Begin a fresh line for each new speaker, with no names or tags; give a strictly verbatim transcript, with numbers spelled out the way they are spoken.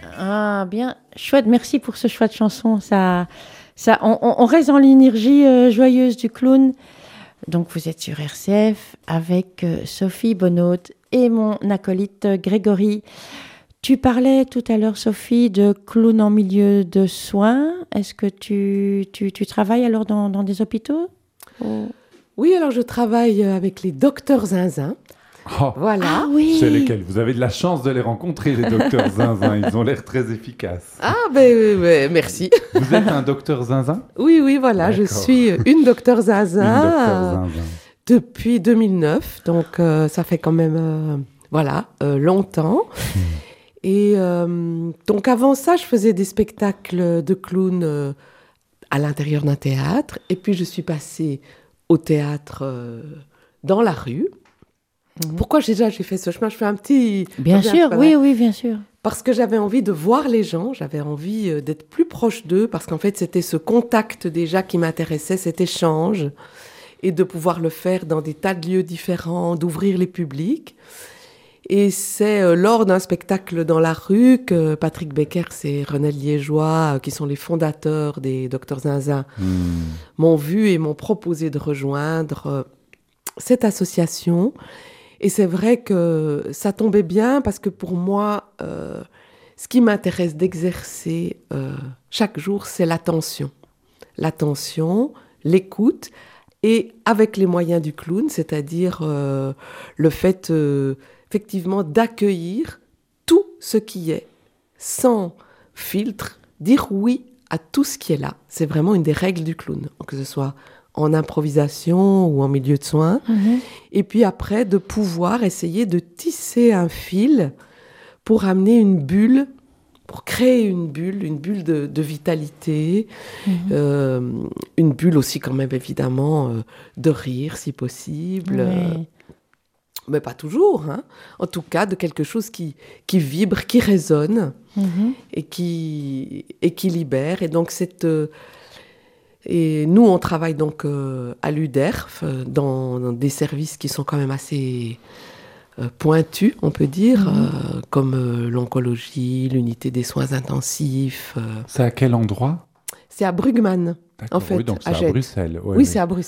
Ah, bien, chouette, merci pour ce choix de chanson. Ça, ça, on, on- on reste dans l'énergie euh, joyeuse du clown. Donc, vous êtes sur R C F avec euh, Sophie Bonnaud et mon acolyte euh, Grégory. Tu parlais tout à l'heure, Sophie, de clown en milieu de soins. Est-ce que tu, tu, tu travailles alors dans, dans des hôpitaux? Ou-
Oui, alors je travaille avec les docteurs Zinzin.
Oh,
Voilà.
Ah oui.
c'est lesquels? Vous avez de la chance de les rencontrer, les docteurs Zinzin. Ils ont l'air très efficaces.
Ah, ben euh, ouais, merci.
Vous êtes un docteur Zinzin?
Oui, oui, voilà, je
D'accord.
suis une docteur Zinzin
Une docteur
euh,
Zinzin.
depuis deux mille neuf, donc euh, ça fait quand même, euh, voilà, euh, longtemps. Et euh, donc avant ça, je faisais des spectacles de clown euh, à l'intérieur d'un théâtre, et puis je suis passée au théâtre euh, dans la rue. Pourquoi j'ai- déjà j'ai fait ce chemin? Je fais un petit...
Bien
un petit
sûr,
peu-
oui, oui, bien sûr.
Parce que j'avais envie de voir les gens, j'avais envie euh, d'être plus proche d'eux, parce qu'en fait, c'était ce contact déjà qui m'intéressait, cet échange, et de pouvoir le faire dans des tas de lieux différents, d'ouvrir les publics. Et c'est euh, lors d'un spectacle dans la rue que Patrick Beckers et René Liégeois, euh, qui sont les fondateurs des Docteurs Zinzin,
Hmm.
m'ont vu et m'ont proposé de rejoindre euh, cette association. Et c'est vrai que ça tombait bien parce que pour moi, euh, ce qui m'intéresse d'exercer euh, chaque jour, c'est l'attention. L'attention, l'écoute, et avec les moyens du clown, c'est-à-dire euh, le fait euh, effectivement d'accueillir tout ce qui est, sans filtre, dire oui à tout ce qui est là. C'est vraiment une des règles du clown, que ce soit en improvisation ou en milieu de soins.
Mhm.
Et puis après, de pouvoir essayer de tisser un fil pour amener une bulle, pour créer une bulle, une bulle de, de vitalité,
Mhm.
euh, une bulle aussi quand même évidemment euh, de rire si possible, euh,
Ouais.
mais pas toujours, hein. En tout cas de quelque chose qui, qui vibre, qui résonne
Mhm.
et qui, et qui libère. Et donc cette... euh, Et nous, on travaille donc euh, à l'U D E R F, euh, dans, dans des services qui sont quand même assez euh, pointus, on peut dire,
Mhm.
euh, comme euh, l'oncologie, l'unité des soins intensifs. euh.
C'est à quel endroit?
C'est à Brugman,
D'accord,
en fait,
oui, donc c'est
à
à
Gênes.
Bruxelles. Ouais,
Oui,
oui.
c'est à Bruxelles.